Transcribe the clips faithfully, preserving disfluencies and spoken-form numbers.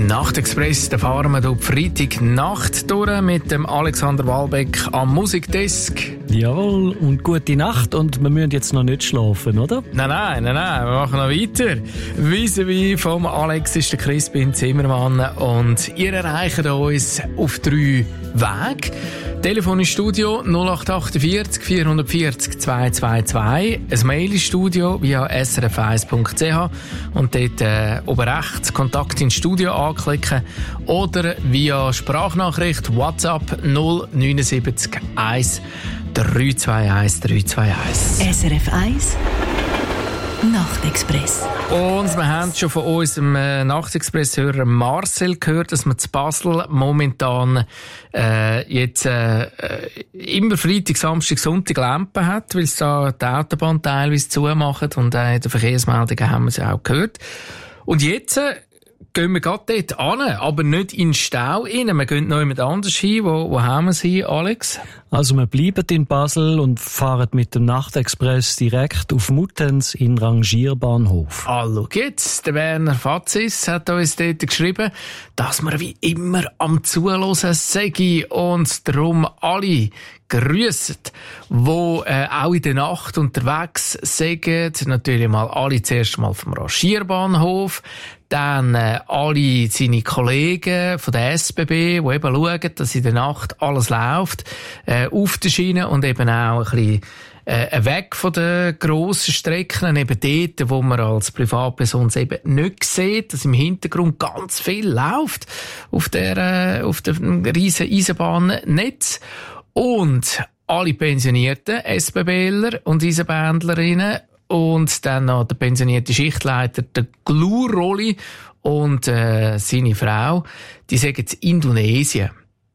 Nachtexpress, da fahren wir durch die Freitagnacht durch mit dem Alexander Walbeck am Musikdesk. Jawohl, und gute Nacht, und wir müssen jetzt noch nicht schlafen, oder? Nein, nein, nein, nein, wir machen noch weiter. Vis-à-vis vom Alex ist der Crispin Zimmermann und ihr erreicht uns auf drei Wege. Telefon ins Studio null acht achtundvierzig vierhundertvierzig zweihundertzweiundzwanzig, ein Mail ins Studio via s r f eins punkt c h und dort äh, oben rechts Kontakt ins Studio anklicken oder via Sprachnachricht WhatsApp null neun sieben eins drei zwei eins drei zwei eins. S R F eins Nachtexpress. Und wir haben schon von unserem äh, Nachtexpress-Hörer Marcel gehört, dass man zu Basel momentan äh, jetzt äh, immer Freitag, Samstag, Sonntag Lampen hat, weil es da die Autobahn teilweise zumachen, und äh, in den Verkehrsmeldungen haben wir sie auch gehört. Und jetzt äh, gehen wir gerade dort hin, aber nicht in den Stau rein. Wir gehen noch jemand anders hin. Wo, wo haben wir sie, Alex? Also wir bleiben in Basel und fahren mit dem Nachtexpress direkt auf Muttenz in Rangierbahnhof. Ah, schau jetzt, der Werner Fazis hat uns dort geschrieben, dass wir wie immer am Zuhören sei und darum alle grüssen, die äh, auch in der Nacht unterwegs sind. Natürlich mal alle zuerst mal vom Rangierbahnhof, dann äh, alle seine Kollegen von der S B B, die eben schauen, dass in der Nacht alles läuft, äh, auf der Schiene und eben auch ein bisschen äh, weg von den grossen Strecken, eben dort, wo man als Privatperson eben nicht sieht, dass im Hintergrund ganz viel läuft auf der, äh, auf dem riesen Eisenbahnnetz. Und alle pensionierten SBBler und Eisenbändlerinnen und dann noch der pensionierte Schichtleiter, der Gluroli und äh, seine Frau, die sagen in Indonesien.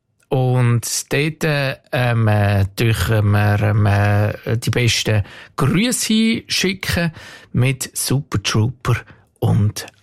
Und dort ähm, äh, dürfen wir ähm, äh, die besten Grüße schicken mit Super Trooper und